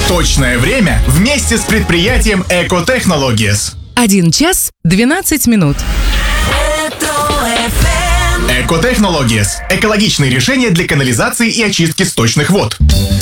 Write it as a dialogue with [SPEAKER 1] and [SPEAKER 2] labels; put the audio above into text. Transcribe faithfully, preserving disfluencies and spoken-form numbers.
[SPEAKER 1] Точное время вместе с предприятием Эко Технологиes.
[SPEAKER 2] Один час двенадцать минут.
[SPEAKER 1] Эко Технологиes – экологичные решения для канализации и очистки сточных вод.